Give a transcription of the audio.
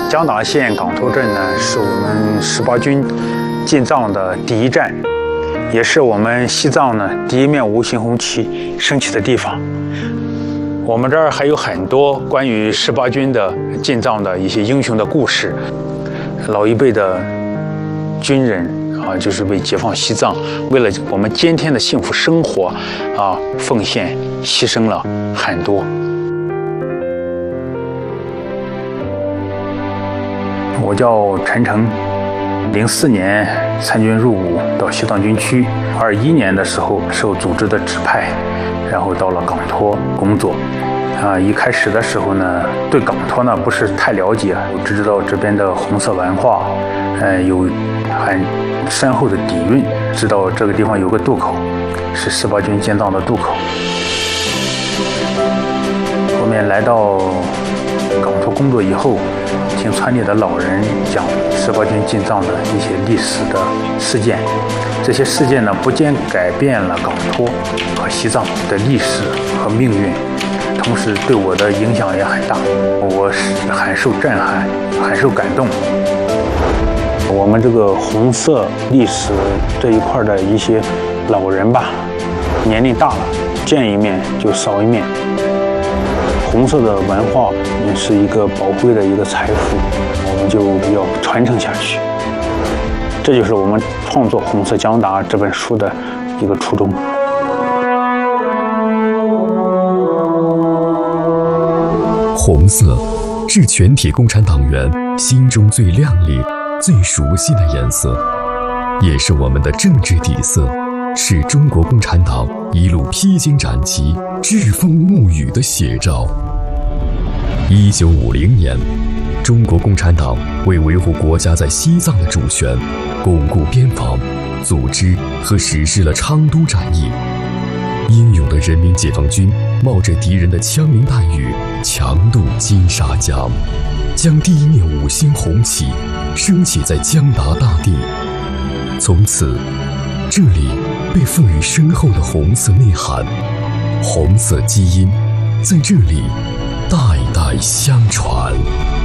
江达县港头镇呢，是我们18军进藏的第一站，也是我们西藏呢第一面无形红旗升起的地方。我们这儿还有很多关于18军的进藏的一些英雄的故事，老一辈的军人啊，就是为解放西藏，为了我们今天的幸福生活啊，奉献牺牲了很多。我叫陈诚，04年参军入伍到西藏军区，21年的时候受组织的指派，然后到了港托工作。一开始的时候呢，对港托呢不是太了解，我只知道这边的红色文化，有很深厚的底蕴，知道这个地方有个渡口，是18军进藏的渡口。后面来到港托工作以后，听村里的老人讲18军进藏的一些历史的事件，这些事件呢不仅改变了港托和西藏的历史和命运，同时对我的影响也很大，我是很受震撼，很受感动。我们这个红色历史这一块的一些老人吧，年龄大了，见一面就少一面。红色的文化也是一个宝贵的一个财富，我们就要传承下去。这就是我们创作《红色江达》这本书的一个初衷。 红色是全体共产党员心中最亮丽、最熟悉的颜色，也是我们的政治底色，是中国共产党一路披荆斩棘、栉风沐雨的写照。1950年，中国共产党为维护国家在西藏的主权，巩固边防，组织和实施了昌都战役。英勇的人民解放军冒着敌人的枪林弹雨，强渡金沙江，将第一面5星红旗升起在江达大地。从此，这里被赋予深厚的红色内涵，红色基因在这里代代相传。